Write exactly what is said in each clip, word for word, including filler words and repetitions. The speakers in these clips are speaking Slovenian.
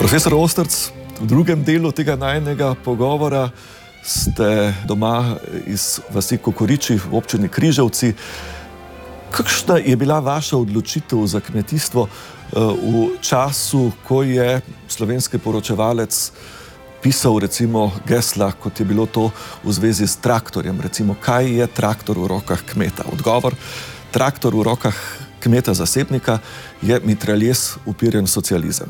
Profesor Ostrc, v drugem delu tega najinega pogovora ste doma iz vasi Kokoriči v občini Križevci. Kakšna je bila vaša odločitev za kmetijstvo v času, ko je slovenski poročevalec pisal recimo gesla, kot je bilo to v zvezi s traktorjem? Recimo, kaj je traktor v rokah kmeta? Odgovor: traktor v rokah kmeta zasebnika je mitraljez uperjen socializem.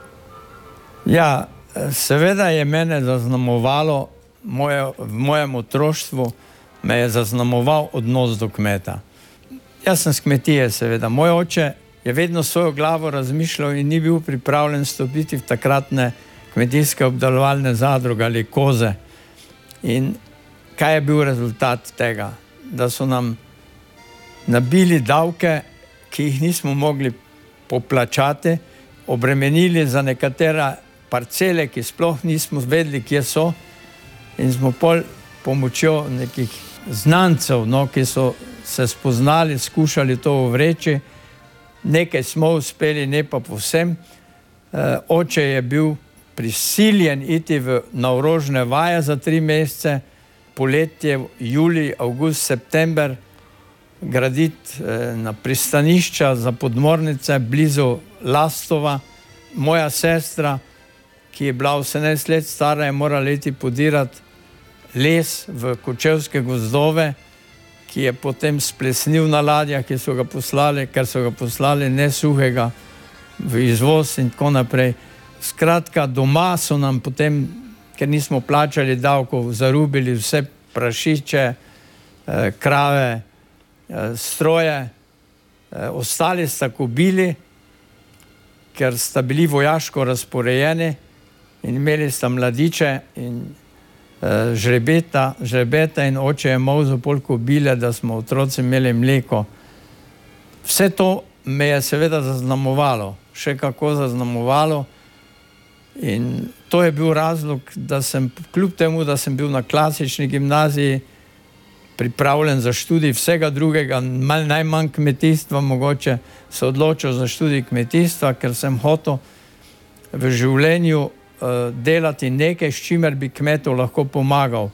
Ja, seveda je mene zaznamovalo, moje, v mojem otroštvu me je zaznamoval odnos do kmeta. Jaz sem s kmetije, seveda. Moj oče je vedno svojo glavo razmišljal in ni bil pripravljen stopiti v takratne kmetijske obdelovalne zadruge ali koze. In kaj je bil rezultat tega? Da so nam nabili davke, ki jih nismo mogli poplačati, obremenili za nekatera parcele, ki sploh nismo vedeli, kje so, in smo pol pomočjo nekih znancev, no, ki so se spoznali, skušali to uvreči. Nekaj smo uspeli, ne pa povsem. E, oče je bil prisiljen iti v, na orožne vaje za tri mesece, poletje, julij, avgust, september, graditi e, na pristanišča za podmornice blizu Lastova. Moja sestra, ki je bila osemnajst let stara, je morala iti podirati les v kočevske gozdove, ki je potem splesnil na ladjah, ki so ga poslali, ker so ga poslali nesuhega v izvoz in tako naprej. Skratka, doma so nam potem, ker nismo plačali davkov, zarubili vse prašiče, eh, krave, eh, stroje. Eh, ostali sta kobili, ker sta bili vojaško razporejeni in imeli sta mladiče in uh, žrebeta, žrebeta in oče je molzal pol kobile, da smo otroci imeli mleko. Vse to me je seveda zaznamovalo, še kako zaznamovalo, in to je bil razlog, da sem, kljub temu, da sem bil na klasični gimnaziji pripravljen za študij vsega drugega, mal, najmanj kmetijstva, mogoče se odločil za študij kmetijstva, ker sem hotel v življenju uh, delati nekaj, s čimer bi kmetov lahko pomagal.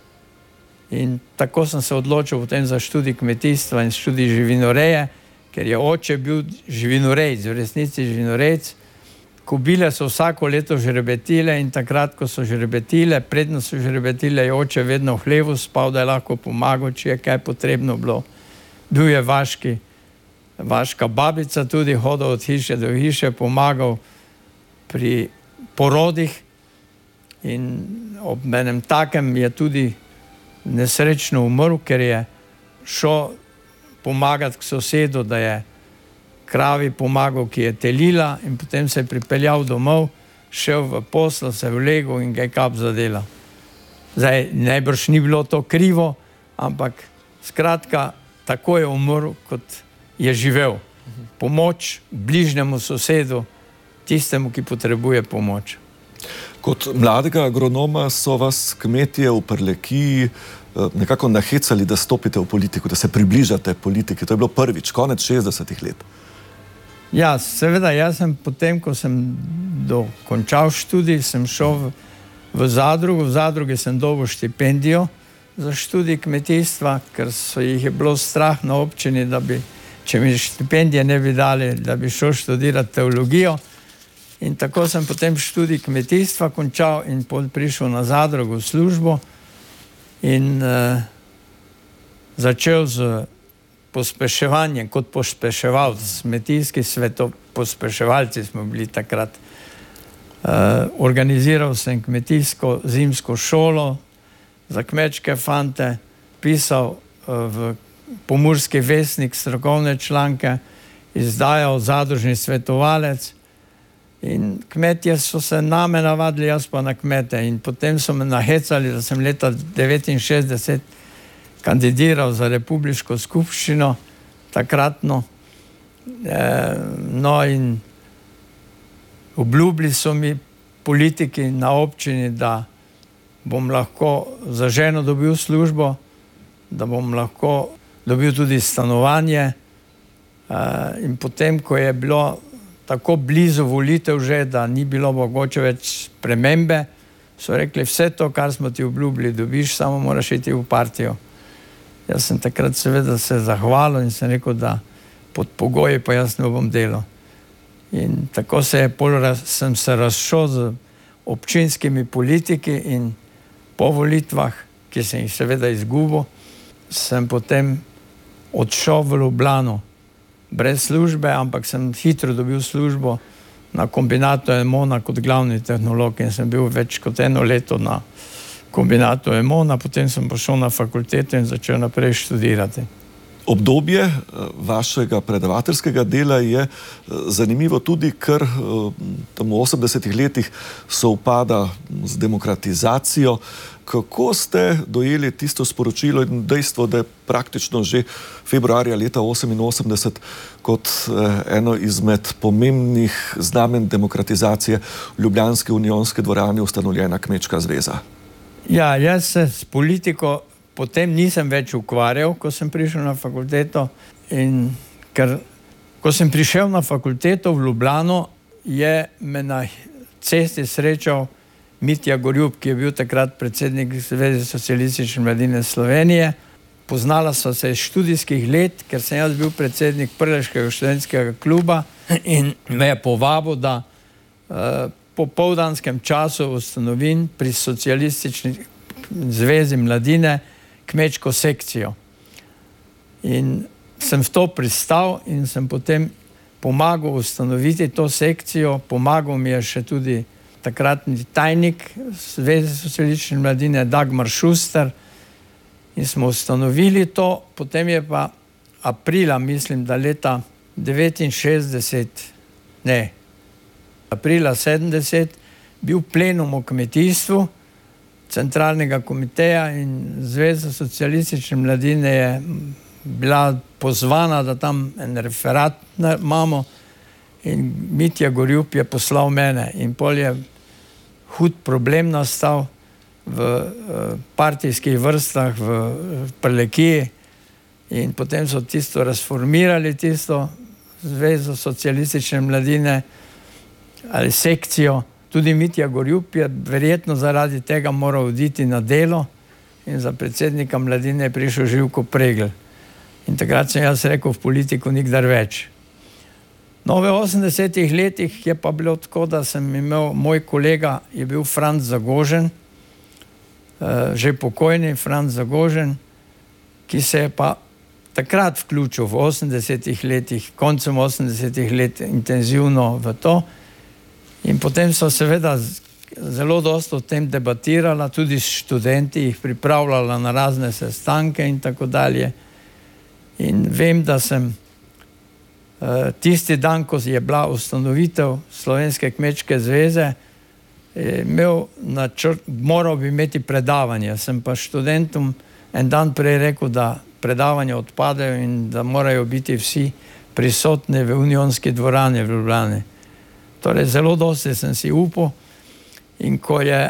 In tako sem se odločil potem za študij kmetijstva in študij živinoreje, ker je oče bil živinorejc, v resnici živinorejc. Kobile so vsako leto žrebetile in takrat, ko so žrebetile, predno so žrebetile, je oče vedno v hlevu spal, da je lahko pomagal, če je kaj potrebno bilo. Bil je vaški, vaška babica tudi, hodil od hiše do hiše, pomagal pri porodih in ob enem takem je tudi nesrečno umrl, ker je šel pomagati k sosedu, da je kravi pomagal, ki je telila, in potem se je pripeljal domov, šel v posel, se vlegel in ga je kap zadela. Zdaj, najbrž ni bilo to krivo, ampak skratka, tako je umrl, kot je živel. Pomoč bližnjemu sosedu, tistemu, ki potrebuje pomoč. Kot mladega agronoma so vas kmetje v Prlekiji nekako nahecali, da stopite v politiko, da se približate politiki. To je bilo prvič, konec šestdesetih let. Ja, seveda, jaz sem potem, ko sem dokončal študij, sem šel v, v zadrugo. V zadrugi sem dobil štipendijo za študij kmetijstva, ker so jih je bilo strah na občini, da bi, če mi štipendije ne bi dali, da bi šel študirati teologijo. In tako sem potem študij kmetijstva končal in prišel na zadrugo v službo in uh, začel z pospeševanjem, kot pospeševalc, kmetijski sveto, pospeševalci smo bili takrat. Uh, organiziral sem kmetijsko zimsko šolo za kmečke fante, pisal uh, v Pomurski vestnik strokovne članke, izdajal zadružni svetovalec in kmetje so se name navadili, jaz pa na kmete, in potem so me nahecali, da sem leta devetinšestdeset kandidiral za republiško skupščino, takratno. E, no in obljubili so mi politiki na občini, da bom lahko za ženo dobil službo, da bom lahko dobil tudi stanovanje. E, in potem, ko je bilo tako blizu volitev že, da ni bilo mogoče več spremembe, so rekli, vse to, kar smo ti obljubili, dobiš, samo moraš iti v partijo. Jaz sem takrat seveda se zahvalil in sem rekel, da pod pogoji pa jaz ne bom delal. In tako se je pol, sem se razšel z občinskimi politiki in po volitvah, ki sem jih seveda izgubil, sem potem odšel v Ljubljano brez službe, ampak sem hitro dobil službo na kombinatu Emona kot glavni tehnolog in sem bil več kot eno leto na kombinatu Emona, potem sem pošel na fakulteto in začel naprej študirati. Obdobje vašega predavateljskega dela je zanimivo tudi, ker tam v osemdesetih letih sovpada z demokratizacijo. Kako ste dojeli tisto sporočilo in dejstvo, da je praktično že februarja leta oseminosemdeset kot eno izmed pomembnih znamen demokratizacije v ljubljanski unionski dvorani ustanovljena Kmečka zveza? Ja, jaz se s politiko potem nisem več ukvarjal, ko sem prišel na fakulteto. In ker, ko sem prišel na fakulteto v Ljubljano, je me na cesti srečal Mitja Gorjup, ki je bil takrat predsednik Zveze socialistične mladine Slovenije. Poznala sva se iz študijskih let, ker sem jaz bil predsednik Prleškega študentskega kluba in me je povabil, da uh, po popoldanskem času ustanovim pri socialistični zvezi mladine kmečko sekcijo. In sem v to pristal in sem potem pomagal ustanoviti to sekcijo. Pomagal mi je še tudi takratni tajnik Zveze socialistične mladine Dagmar Šuster in smo ustanovili to. Potem je pa aprila, mislim, da leta devetinšestdeset, ne, aprila sedemdeset, bil plenum o kmetijstvu centralnega komiteja in Zveza socialistične mladine je bila pozvana, da tam en referat imamo in Mitja Gorjup je poslal mene in pol je hud problem nastal v partijskih vrstah v Prlekiji in potem so tisto razformirali, tisto Zvezo socialistične mladine ali sekcijo. Tudi Mitja Gorjup je verjetno zaradi tega moral oditi na delo in za predsednika mladine je prišel Živko Pregl. In takrat sem jaz rekel, v politiko nikdar več. No, v osemdesetih letih je pa bilo tako, da sem imel, moj kolega je bil Franc Zagožen, že pokojni Franc Zagožen, ki se je pa takrat vključil v osemdesetih letih, koncem osemdesetih let intenzivno v to. In potem so seveda zelo dosti o tem debatirala, tudi s študenti, jih pripravljala na razne sestanke in tako dalje. In vem, da sem tisti dan, ko je bila ustanovitev Slovenske kmečke zveze, imel načrt, moral bi imeti predavanje. Sem pa študentom en dan prej rekel, da predavanja odpadajo in da morajo biti vsi prisotni v unionski dvorani v Ljubljani. Torej, zelo dosti sem si upal in ko je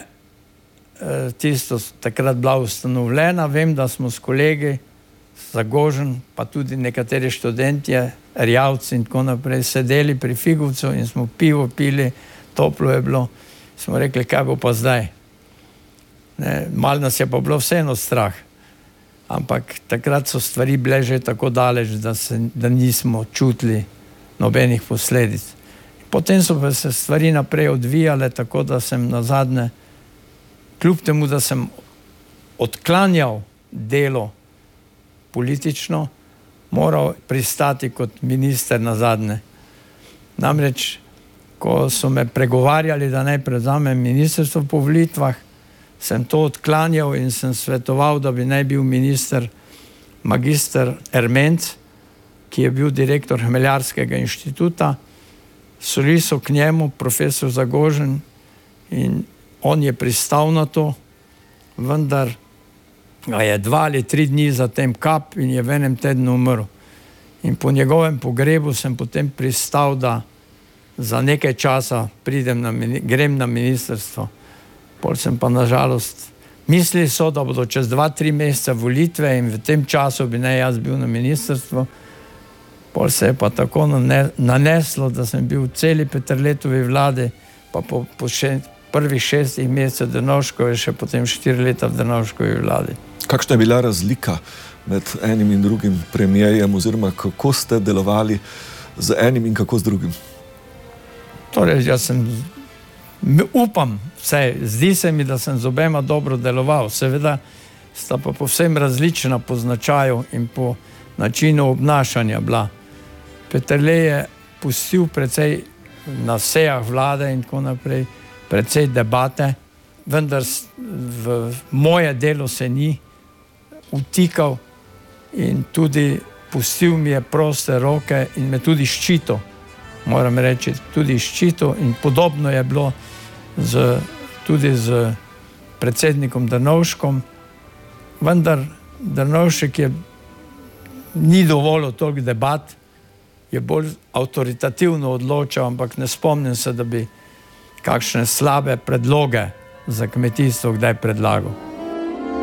tisto takrat bila ustanovljena, vem, da smo s kolegi Zagožen, pa tudi nekateri študentje, Rjavci in tako naprej, sedeli pri Figovcu in smo pivo pili, toplo je bilo. Smo rekli, kaj bo pa zdaj. Ne, malo nas je pa bilo vseeno strah. Ampak takrat so stvari bile že tako daleč, da, se, da nismo čutili nobenih posledic. Potem so pa se stvari naprej odvijale, tako da sem nazadnje, kljub temu, da sem odklanjal delo politično, moral pristati kot minister nazadnje. Namreč, ko so me pregovarjali, da naj prevzamem ministrstvo po volitvah, sem to odklanjal in sem svetoval, da bi naj bil minister magister Ermenc, ki je bil direktor Hmeljarskega inštituta. Šli so k njemu profesor Zagožen in on je pristal na to, vendar ga je dva ali tri dni zatem kap in je v enem tednu umrl. In po njegovem pogrebu sem potem pristal, da za nekaj časa pridem na, grem na ministrstvo. Pol sem pa nažalost, mislili so, da bodo čez dva, tri meseca volitve in v tem času bi ne jaz bil na ministrstvu. Pol se je pa tako naneslo, da sem bil v celi Peterletovi vladi, pa po, po še, prvih šestih mesecev Drnovškove, še potem štiri leta v Drnovškovi vladi. Kakšna je bila razlika med enim in drugim premijerjem, oziroma kako ste delovali z enim in kako z drugim? Torej, jaz sem, upam, vse, zdi se mi, da sem z obema dobro deloval. Seveda sta pa povsem različna po značaju in po načinu obnašanja bila. Peterle je pustil precej na sejah vlade in tako naprej, precej debate, vendar v moje delo se ni vtikal in tudi pustil mi je proste roke in me tudi ščitil. Moram reči, tudi ščitil in podobno je bilo z, tudi z predsednikom Drnovškom, vendar Drnovšek je ni dovolil toliko debat, je bolj avtoritativno odločal, ampak ne spomnim se, da bi kakšne slabe predloge za kmetijstvo kdaj predlagal.